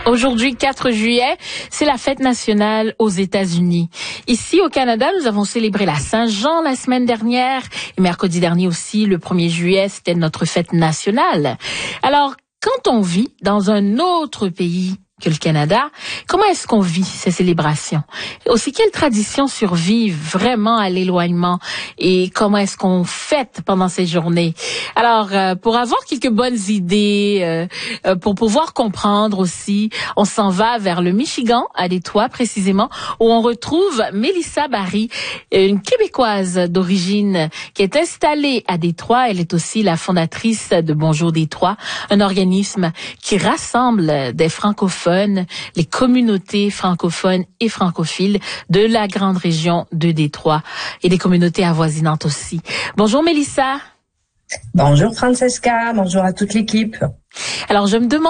Aujourd'hui, 4 juillet, c'est la fête nationale aux États-Unis. Ici, au Canada, nous avons célébré la Saint-Jean la semaine dernière. Et mercredi dernier aussi, le 1er juillet, c'était notre fête nationale. Alors, quand on vit dans un autre pays que le Canada, comment est-ce qu'on vit ces célébrations? Aussi, quelles traditions survivent vraiment à l'éloignement et comment est-ce qu'on fête pendant ces journées? Alors, pour avoir quelques bonnes idées, pour pouvoir comprendre aussi, on s'en va vers le Michigan, à Détroit précisément, où on retrouve Mélissa Barry, une Québécoise d'origine qui est installée à Détroit. Elle est aussi la fondatrice de Bonjour Détroit, un organisme qui rassemble des francophones, les communautés francophones et francophiles de la grande région de Détroit et des communautés avoisinantes aussi. Bonjour Mélissa. Bonjour Francesca, bonjour à toute l'équipe. Alors je me demande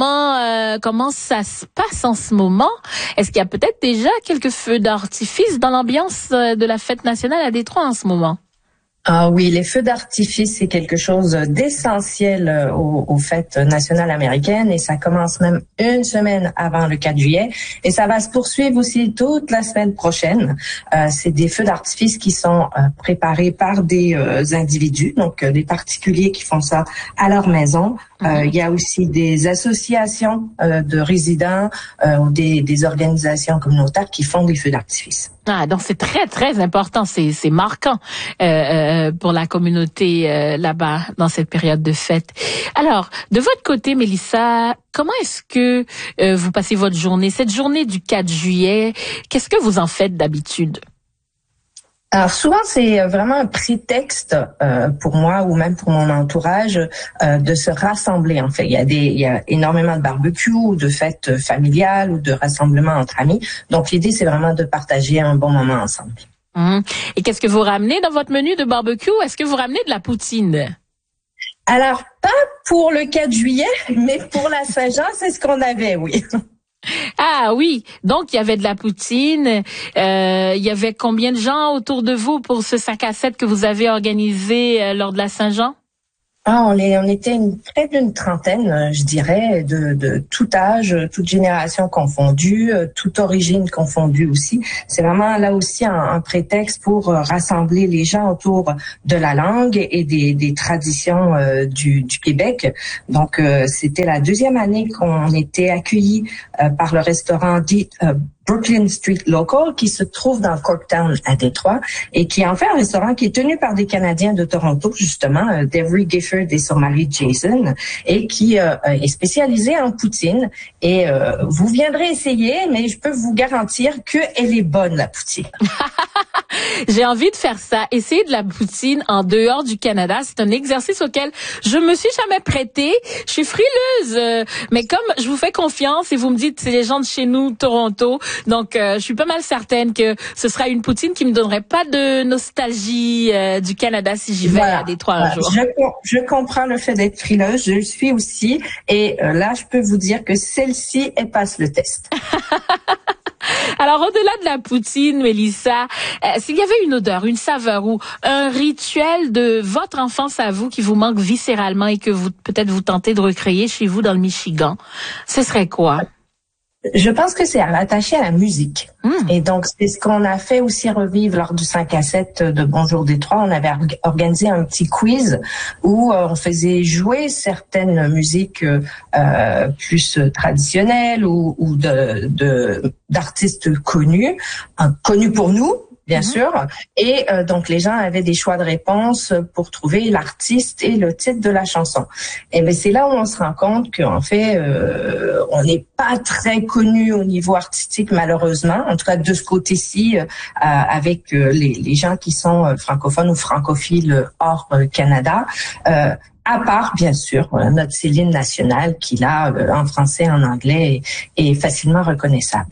comment ça se passe en ce moment. Est-ce qu'il y a peut-être déjà quelques feux d'artifice dans l'ambiance de la fête nationale à Détroit en ce moment? Ah oui, les feux d'artifice, c'est quelque chose d'essentiel aux fêtes nationales américaines et ça commence même une semaine avant le 4 juillet et ça va se poursuivre aussi toute la semaine prochaine. C'est des feux d'artifice qui sont préparés par des individus, donc des particuliers qui font ça à leur maison. Il y a aussi des associations de résidents ou des organisations communautaires qui font des feux d'artifice. Ah, donc c'est très, très important, c'est marquant pour la communauté là-bas dans cette période de fête. Alors, de votre côté, Mélissa, comment est-ce que vous passez votre journée? Cette journée du 4 juillet, qu'est-ce que vous en faites d'habitude? Alors souvent c'est vraiment un prétexte pour moi ou même pour mon entourage de se rassembler. En fait, il y a énormément de barbecues ou de fêtes familiales ou de rassemblements entre amis. Donc l'idée c'est vraiment de partager un bon moment ensemble. Et qu'est-ce que vous ramenez dans votre menu de barbecue? Est-ce que vous ramenez de la poutine? Alors pas pour le 4 juillet, mais pour la Saint-Jean, c'est ce qu'on avait, oui. Ah oui, donc il y avait de la poutine. Il y avait combien de gens autour de vous pour ce 5 à 7 que vous avez organisé lors de la Saint-Jean? On était près d'une trentaine, je dirais, de tout âge, toute génération confondue, toute origine confondue aussi. C'est vraiment là aussi un prétexte pour rassembler les gens autour de la langue et des traditions du Québec. Donc, c'était la deuxième année qu'on était accueillis par le restaurant dit Brooklyn Street Local, qui se trouve dans Corktown à Détroit et qui est en fait un restaurant qui est tenu par des Canadiens de Toronto, justement, Devery Gifford et son mari Jason, et qui est spécialisé en poutine. Et vous viendrez essayer, mais je peux vous garantir qu'elle est bonne, la poutine. J'ai envie de faire ça, essayer de la poutine en dehors du Canada. C'est un exercice auquel je me suis jamais prêtée. Je suis frileuse, mais comme je vous fais confiance et vous me dites c'est les gens de chez nous, Toronto, donc je suis pas mal certaine que ce sera une poutine qui me donnerait pas de nostalgie du Canada si j'y vais à Détroit un jour. Je comprends le fait d'être frileuse, je le suis aussi, et là je peux vous dire que celle-ci, elle passe le test. Alors, au-delà de la poutine, Mélissa, s'il y avait une odeur, une saveur ou un rituel de votre enfance à vous qui vous manque viscéralement et que peut-être vous tentez de recréer chez vous dans le Michigan, ce serait quoi? Je pense que c'est attaché à la musique. Et donc, c'est ce qu'on a fait aussi revivre lors du 5 à 7 de Bonjour Détroit. On avait organisé un petit quiz où on faisait jouer certaines musiques plus traditionnelles ou d'artistes connus pour nous. Bien sûr. Et donc, les gens avaient des choix de réponse pour trouver l'artiste et le titre de la chanson. Et bien, c'est là où on se rend compte qu'en fait, on n'est pas très connu au niveau artistique, malheureusement. En tout cas, de ce côté-ci, avec les gens qui sont francophones ou francophiles hors Canada. À part, bien sûr, notre Céline nationale qui, là, en français, en anglais, est facilement reconnaissable.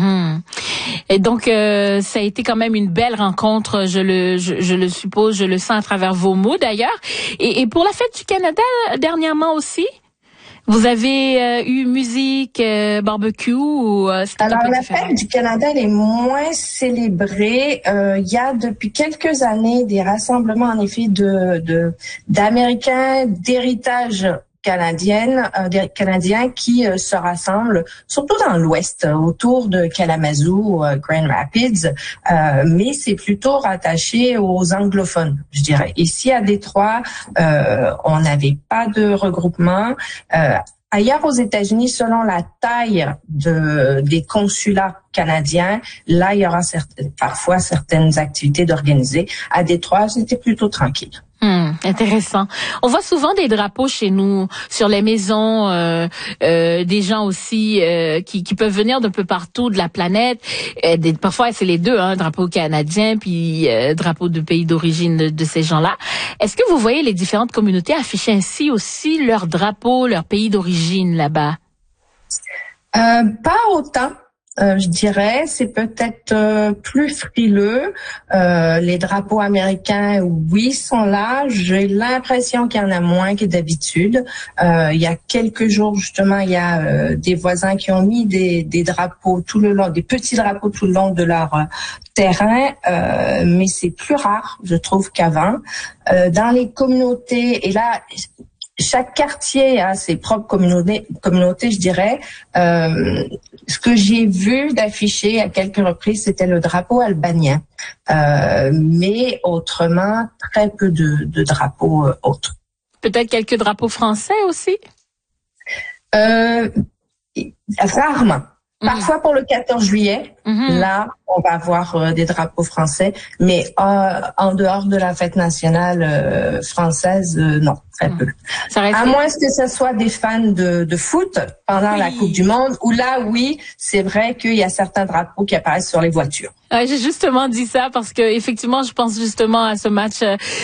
Et donc ça a été quand même une belle rencontre, je le suppose, je le sens à travers vos mots d'ailleurs. Et pour la fête du Canada dernièrement aussi, vous avez eu musique, barbecue ou c'était Alors un peu la différent? fête du Canada elle est moins célébrée. Il y a depuis quelques années des rassemblements en effet d'Américains d'héritage des Canadiens qui se rassemblent surtout dans l'Ouest, autour de Kalamazoo, Grand Rapids, mais c'est plutôt rattaché aux anglophones, je dirais. Ici à Détroit, on n'avait pas de regroupement. Ailleurs aux États-Unis, selon la taille des consulats canadiens, là, il y aura parfois certaines activités d'organiser. À Détroit, c'était plutôt tranquille. Intéressant. On voit souvent des drapeaux chez nous sur les maisons, des gens aussi qui peuvent venir d'un peu partout de la planète. Parfois c'est les deux, drapeau canadien puis drapeau de pays d'origine de ces gens-là. Est-ce que vous voyez les différentes communautés afficher ainsi aussi leur drapeau, leur pays d'origine là-bas? Pas autant. Je dirais, c'est peut-être plus frileux. Les drapeaux américains, oui, sont là. J'ai l'impression qu'il y en a moins que d'habitude. Il y a quelques jours, justement, il y a des voisins qui ont mis des drapeaux tout le long, des petits drapeaux tout le long de leur terrain, mais c'est plus rare, je trouve, qu'avant. Dans les communautés, et là, chaque quartier a ses propres communautés, je dirais. Ce que j'ai vu d'afficher à quelques reprises, c'était le drapeau albanien. Mais autrement, très peu de drapeaux autres. Peut-être quelques drapeaux français aussi? Rarement. Parfois pour le 14 juillet, là, on va avoir des drapeaux français, mais en dehors de la fête nationale française, non, très peu. À moins que ce soit des fans de foot pendant la Coupe du Monde, où là, oui, c'est vrai qu'il y a certains drapeaux qui apparaissent sur les voitures. J'ai justement dit ça parce que effectivement, je pense justement à ce match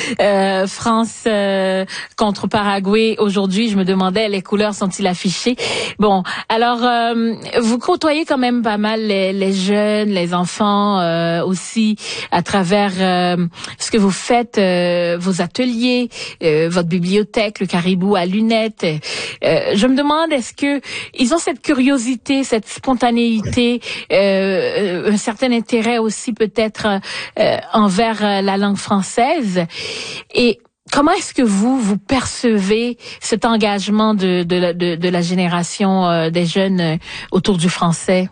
France contre Paraguay aujourd'hui. Je me demandais les couleurs sont-ils affichées. Bon, alors vous côtoyez quand même pas mal les jeunes, les enfants aussi à travers ce que vous faites, vos ateliers, votre bibliothèque, le Caribou à lunettes. Je me demande est-ce que ils ont cette curiosité, cette spontanéité, un certain intérêt aussi peut-être envers la langue française. Et comment est-ce que vous percevez cet engagement de la génération des jeunes autour du français?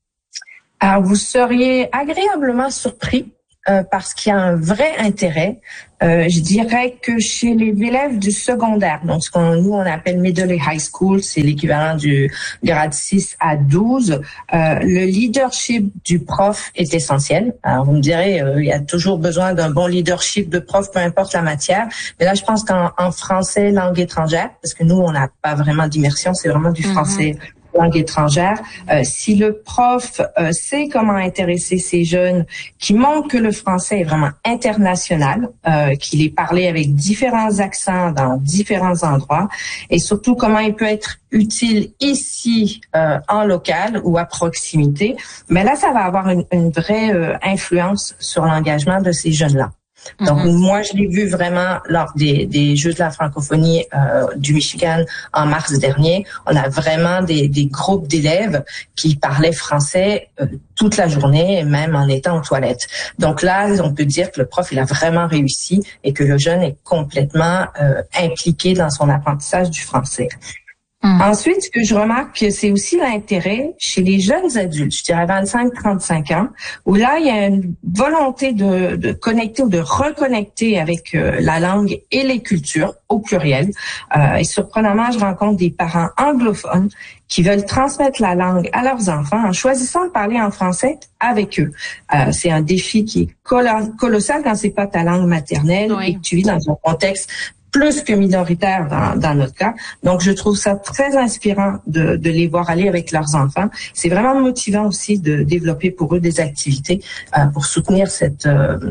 Alors, vous seriez agréablement surpris parce qu'il y a un vrai intérêt. Je dirais que chez les élèves du secondaire, donc ce nous on appelle middle et high school, c'est l'équivalent du grade 6 à 12, le leadership du prof est essentiel. Alors vous me direz, il y a toujours besoin d'un bon leadership de prof, peu importe la matière. Mais là, je pense qu'en français, langue étrangère, parce que nous, on n'a pas vraiment d'immersion, c'est vraiment du français langue étrangère. Si le prof sait comment intéresser ces jeunes, qui montre que le français est vraiment international, qu'il est parlé avec différents accents dans différents endroits, et surtout comment il peut être utile ici en local ou à proximité, mais là, ça va avoir une vraie influence sur l'engagement de ces jeunes-là. Donc, moi, je l'ai vu vraiment lors des Jeux de la francophonie du Michigan en mars dernier. On a vraiment des groupes d'élèves qui parlaient français toute la journée, même en étant aux toilettes. Donc là, on peut dire que le prof, il a vraiment réussi et que le jeune est complètement impliqué dans son apprentissage du français. Ensuite, ce que je remarque, c'est aussi l'intérêt chez les jeunes adultes, je dirais 25-35 ans, où là, il y a une volonté de connecter ou de reconnecter avec la langue et les cultures, au pluriel. Et surprenamment, je rencontre des parents anglophones qui veulent transmettre la langue à leurs enfants en choisissant de parler en français avec eux. C'est un défi qui est colossal quand c'est pas ta langue maternelle et que tu vis dans un contexte plus que minoritaire dans notre cas. Donc, je trouve ça très inspirant de les voir aller avec leurs enfants. C'est vraiment motivant aussi de développer pour eux des activités pour soutenir cet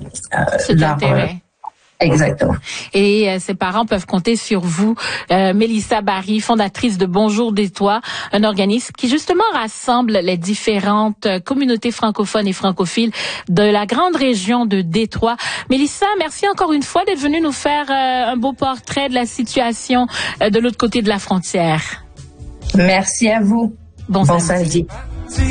intérêt. Exactement. Et ces parents peuvent compter sur vous. Mélissa Barry, fondatrice de Bonjour Détroit, un organisme qui justement rassemble les différentes communautés francophones et francophiles de la grande région de Détroit. Mélissa, merci encore une fois d'être venue nous faire un beau portrait de la situation de l'autre côté de la frontière. Merci à vous. Bon samedi.